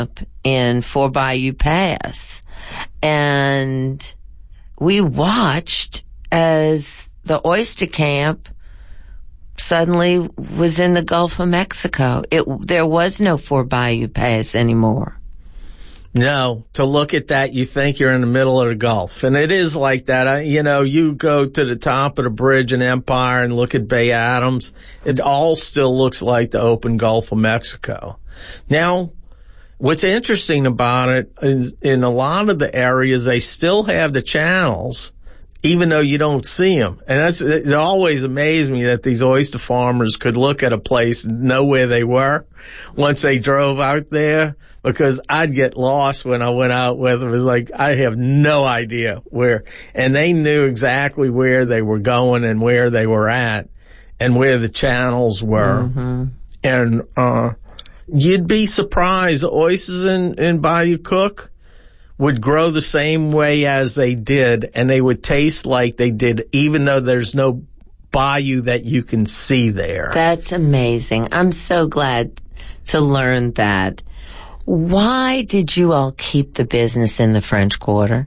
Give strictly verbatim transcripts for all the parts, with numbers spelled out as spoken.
in Four Bayou Pass, and we watched as the oyster camp suddenly was in the Gulf of Mexico. It, there was no Four Bayou Pass anymore. No, to look at that, you think you're in the middle of the Gulf. And it is like that. I, you know, you go to the top of the bridge in Empire and look at Bay Adams. It all still looks like the open Gulf of Mexico. Now, what's interesting about it is in a lot of the areas, they still have the channels, even though you don't see them. And that's, it always amazed me that these oyster farmers could look at a place and know where they were once they drove out there. Because I'd get lost when I went out with it. It was like, I have no idea where, and they knew exactly where they were going and where they were at and where the channels were. Mm-hmm. And, uh, you'd be surprised the oysters in, in Bayou Cook would grow the same way as they did, and they would taste like they did, even though there's no bayou that you can see there. That's amazing. I'm so glad to learn that. Why did you all keep the business in the French Quarter?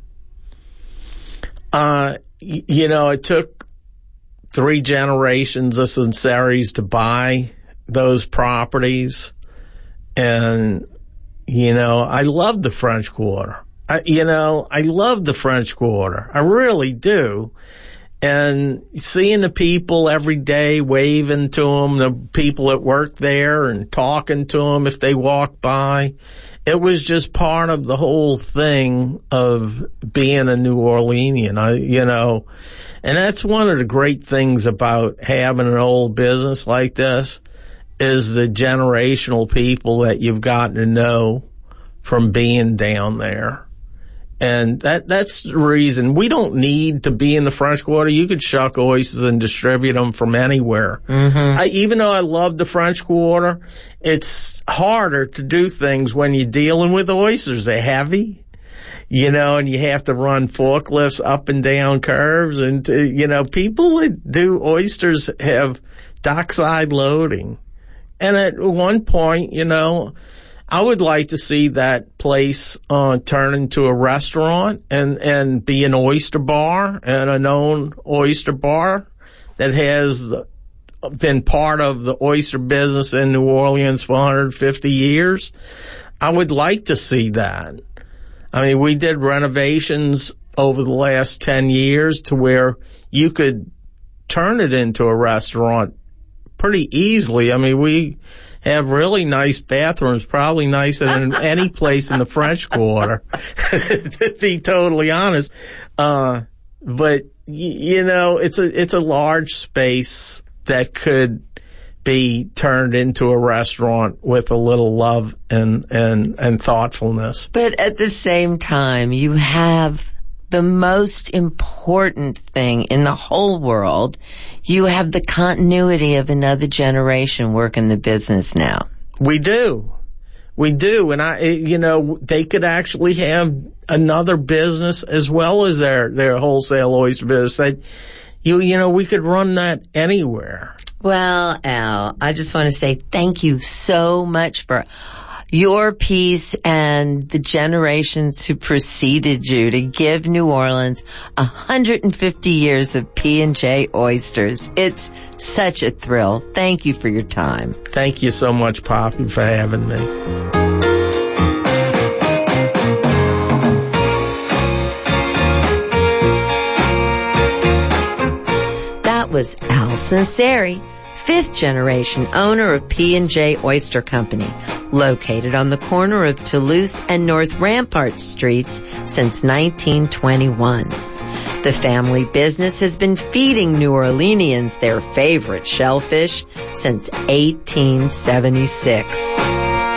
Uh, you know, it took three generations of Sinceris to buy those properties. And, you know, I love the French Quarter. I, you know, I love the French Quarter. I really do. And seeing the people every day, waving to them, the people that work there and talking to them if they walk by, it was just part of the whole thing of being a New Orleanian, I, you know. And that's one of the great things about having an old business like this is the generational people that you've gotten to know from being down there. And that, that's the reason. We don't need to be in the French Quarter. You could shuck oysters and distribute them from anywhere. Mm-hmm. I, even though I love the French Quarter, it's harder to do things when you're dealing with oysters. They're heavy, you know, and you have to run forklifts up and down curves. And, uh, you know, people that do oysters have dockside loading. And at one point, you know, I would like to see that place uh turn into a restaurant and and be an oyster bar, and a known oyster bar that has been part of the oyster business in New Orleans for one hundred fifty years. I would like to see that. I mean, we did renovations over the last ten years to where you could turn it into a restaurant pretty easily. I mean, we have really nice bathrooms, probably nicer than any place in the French Quarter, to be totally honest. Uh, but, y- you know, it's a, it's a large space that could be turned into a restaurant with a little love and, and, and thoughtfulness. But at the same time, you have the most important thing in the whole world. You have the continuity of another generation working the business now. We do. We do. And I, you know, they could actually have another business as well as their, their wholesale oyster business. They, you, you know, we could run that anywhere. Well, Al, I just want to say thank you so much for your piece and the generations who preceded you to give New Orleans one hundred fifty years of P and J oysters. It's such a thrill. Thank you for your time. Thank you so much, Poppy, for having me. That was Al Sinceri, fifth generation owner of P and J Oyster Company, located on the corner of Toulouse and North Rampart Streets since nineteen twenty-one. The family business has been feeding New Orleanians their favorite shellfish since eighteen seventy-six.